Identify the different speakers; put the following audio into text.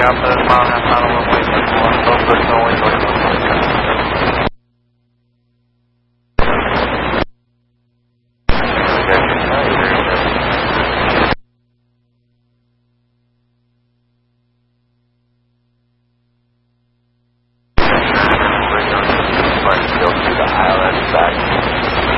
Speaker 1: up to this mile and a half final runway 21, slow push, only